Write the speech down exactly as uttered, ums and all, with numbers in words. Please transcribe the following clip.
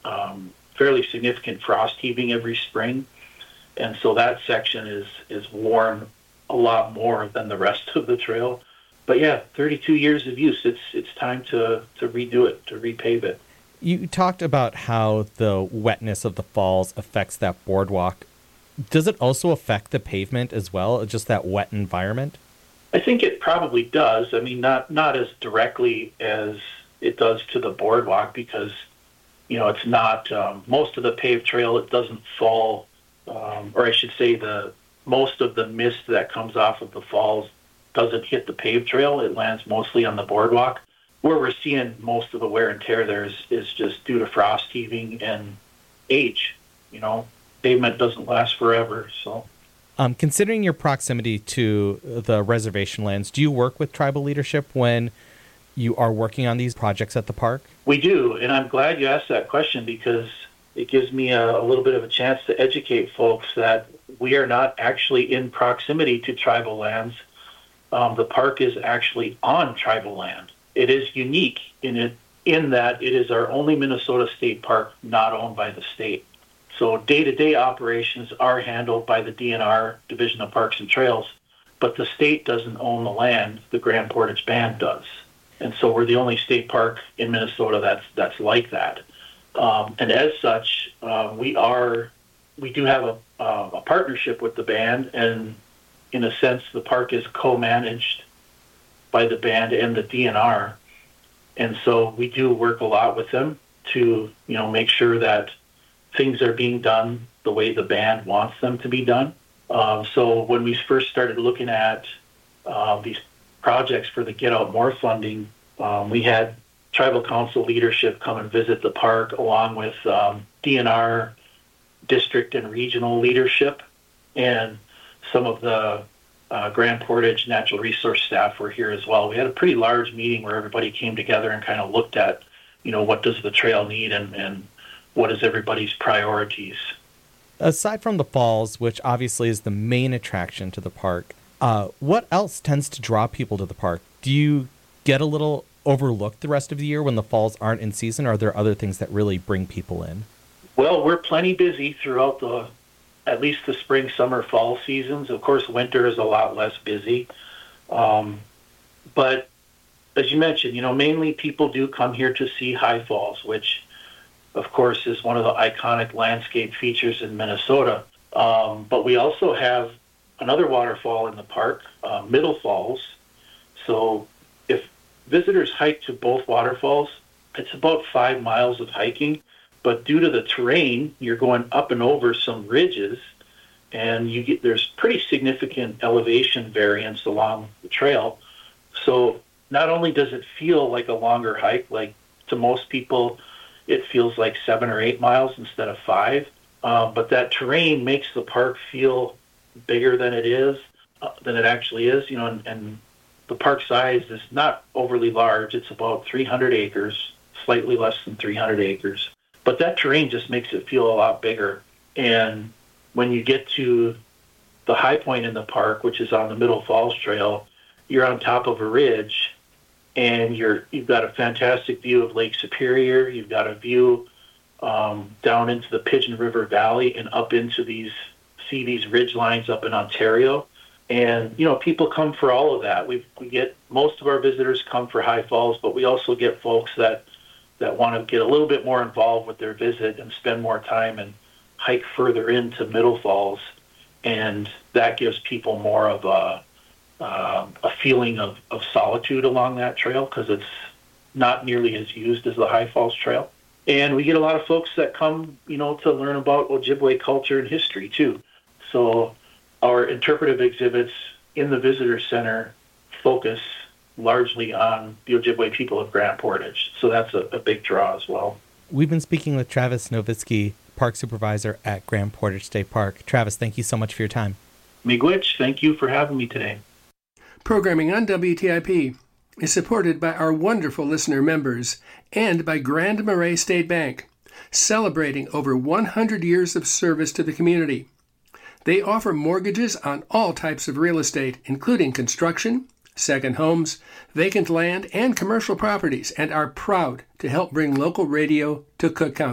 um, fairly significant frost heaving every spring. And so that section is, is worn a lot more than the rest of the trail. But yeah, thirty-two years of use. It's it's time to, to redo it, to repave it. You talked about how the wetness of the falls affects that boardwalk. Does it also affect the pavement as well, just that wet environment? I think it probably does. I mean, not not as directly as it does to the boardwalk because, you know, it's not, um, most of the paved trail, it doesn't fall, um, or I should say the most of the mist that comes off of the falls doesn't hit the paved trail. It lands mostly on the boardwalk. Where we're seeing most of the wear and tear there is, is just due to frost heaving and age. You know, pavement doesn't last forever. So, um, considering your proximity to the reservation lands, do you work with tribal leadership when you are working on these projects at the park? We do, and I'm glad you asked that question because it gives me a, a little bit of a chance to educate folks that we are not actually in proximity to tribal lands. Um, the park is actually on tribal land. It is unique in it in that it is our only Minnesota state park not owned by the state. So day-to-day operations are handled by the D N R, Division of Parks and Trails, but the state doesn't own the land. The Grand Portage Band does. And so we're the only state park in Minnesota that's that's like that. Um, and as such, uh, we are we do have a, uh, a partnership with the band, and in a sense, the park is co-managed by the band and the D N R. And so we do work a lot with them to, you know, make sure that things are being done the way the band wants them to be done. Um, so when we first started looking at uh, these projects for the Get Out More funding, um, we had tribal council leadership come and visit the park along with um, D N R district and regional leadership, and some of the uh, Grand Portage natural resource staff were here as well. We had a pretty large meeting where everybody came together and kind of looked at, you know, what does the trail need and, and what is everybody's priorities. Aside from the falls, which obviously is the main attraction to the park, uh, what else tends to draw people to the park? Do you get a little overlooked the rest of the year when the falls aren't in season, or are there other things that really bring people in? Well, we're plenty busy throughout the, at least the spring, summer, fall seasons. Of course, winter is a lot less busy. Um, but as you mentioned, you know, mainly people do come here to see High Falls, which, of course, is one of the iconic landscape features in Minnesota. Um, but we also have another waterfall in the park, uh, Middle Falls. So if visitors hike to both waterfalls, it's about five miles of hiking. But due to the terrain, you're going up and over some ridges, and you get there's pretty significant elevation variance along the trail. So not only does it feel like a longer hike, like to most people, it feels like seven or eight miles instead of five, uh, but that terrain makes the park feel bigger than it is, uh, than it actually is. You know, and, and the park size is not overly large. It's about three hundred acres, slightly less than three hundred acres. But that terrain just makes it feel a lot bigger. And when you get to the high point in the park, which is on the Middle Falls Trail, you're on top of a ridge, and you're, you've got a fantastic view of Lake Superior. You've got a view um, down into the Pigeon River Valley and up into these, see these ridge lines up in Ontario. And, you know, people come for all of that. We we get, most of our visitors come for High Falls, but we also get folks that that want to get a little bit more involved with their visit and spend more time and hike further into Middle Falls. And that gives people more of a, uh, a feeling of, of solitude along that trail because it's not nearly as used as the High Falls Trail. And we get a lot of folks that come, you know, to learn about Ojibwe culture and history too. So our interpretive exhibits in the visitor center focus largely on the Ojibwe people of Grand Portage. So that's a, a big draw as well. We've been speaking with Travis Nowitzki, Park Supervisor at Grand Portage State Park. Travis, thank you so much for your time. Miigwech, thank you for having me today. Programming on W T I P is supported by our wonderful listener members and by Grand Marais State Bank, celebrating over one hundred years of service to the community. They offer mortgages on all types of real estate, including construction, second homes, vacant land, and commercial properties, and are proud to help bring local radio to Cook County.